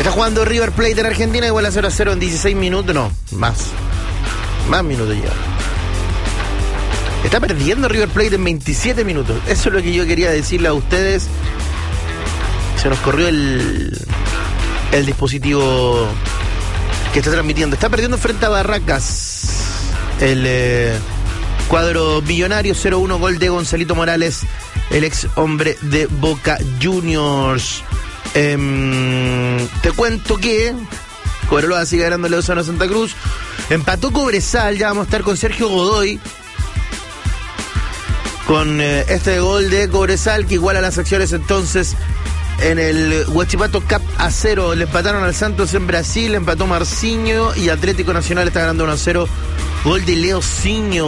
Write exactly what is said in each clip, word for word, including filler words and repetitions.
Está jugando River Plate en Argentina, igual a cero a cero en dieciséis minutos, no, más. Más minutos ya. Está perdiendo River Plate en veintisiete minutos. Eso es lo que yo quería decirle a ustedes. Se nos corrió el, el dispositivo que está transmitiendo. Está perdiendo frente a Barracas. El eh, cuadro millonario, cero uno, gol de Gonzalito Morales, el ex hombre de Boca Juniors. Eh, te cuento que Cobreloa sigue ganando Lozano a Santa Cruz. Empató Cobresal, ya vamos a estar con Sergio Godoy. Con eh, este gol de Cobresal que iguala las acciones entonces en el Huachipato Cup a cero. Le empataron al Santos en Brasil, empató Marcinho y Atlético Nacional está ganando uno a cero. Gol de Leocinho.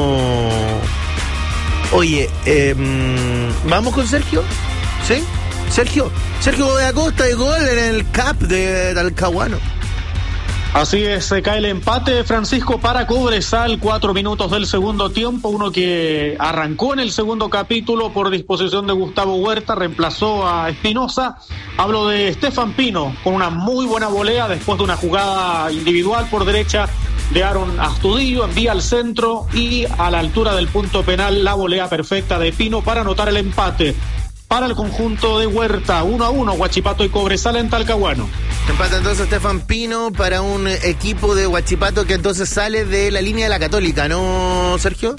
Oye, eh, ¿vamos con Sergio? ¿Sí? Sergio, Sergio Godoy Acosta de gol en el Cup de Talcahuano. Así es, se cae el empate, Francisco, para Cobresal, cuatro minutos del segundo tiempo, uno que arrancó en el segundo capítulo por disposición de Gustavo Huerta, reemplazó a Espinosa. Hablo de Estefan Pino, con una muy buena volea después de una jugada individual por derecha de Aaron Astudillo, envía al centro y a la altura del punto penal la volea perfecta de Pino para anotar el empate. Para el conjunto de Huerta, uno a uno, Huachipato y Cobresal en Talcahuano. Empata entonces Estefan Pino para un equipo de Huachipato que entonces sale de la línea de la Católica, ¿no, Sergio?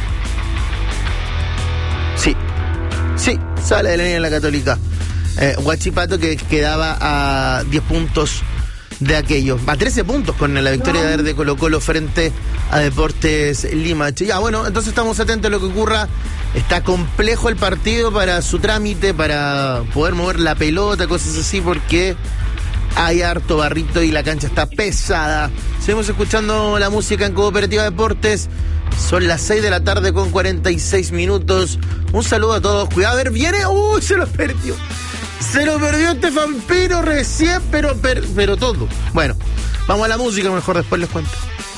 Sí, sí, sale de la línea de la Católica. Eh, Huachipato que quedaba a diez puntos de aquello, a trece puntos con la victoria de, de Colo Colo frente a Deportes Limache. Ya, bueno, entonces estamos atentos a lo que ocurra. Está complejo el partido para su trámite, para poder mover la pelota, cosas así, porque hay harto barrito y la cancha está pesada. Seguimos escuchando la música en Cooperativa Deportes. Son las seis de la tarde con cuarenta y seis minutos. Un saludo a todos. Cuidado, a ver, viene. ¡Uy! Se lo perdió. Se lo perdió Estefan Pino recién, pero, pero, pero todo. Bueno, vamos a la música, mejor después les cuento.